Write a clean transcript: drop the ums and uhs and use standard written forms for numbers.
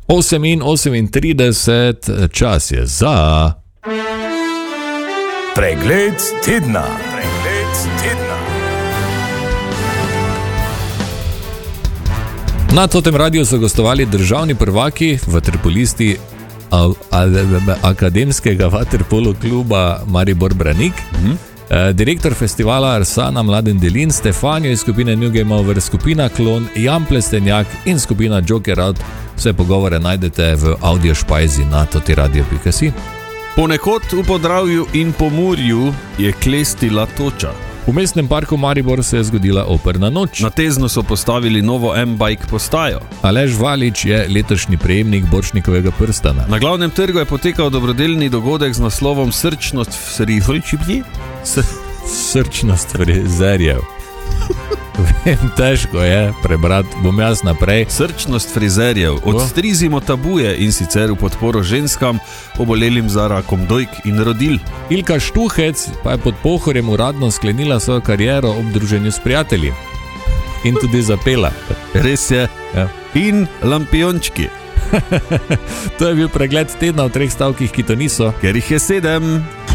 8:38, čas je za Pregled tedna. Na Totem radiju so gostovali državni prvaki, vaterpolisti Akademskega vaterpolo kluba Maribor Branik, direktor festivala Arsana Mladen Delin, Stefanijo iz skupine New Game Over, skupina Klon, Jan Plestenjak in skupina Joker Out. Vse pogovore najdete v audio špajzi na totiradio.si. Ponekod v Podravju in Pomurju je klestila toča. V mestnem parku Maribor se je zgodila operna noč. Na Teznu so postavili novo M-Bike postajo. Aleš Valič je letošnji prejemnik Borštnikovega prstana. Na glavnem trgu je potekal dobrodelni dogodek z naslovom Srčnost frizerjev. Vem, težko je prebrati, bom jaz naprej. Srčnost frizerjev. Odstrizimo tabuje in sicer v podporo ženskam, obolelim za rakom dojk in rodil. Ilka Štuhec pa je pod Pohorjem uradno sklenila svojo kariero ob druženju s prijatelji. In tudi zapela. Res je. Ja. In lampiončki. To je bil pregled tedna v 3 stavkih, ki to niso. Ker jih je 7.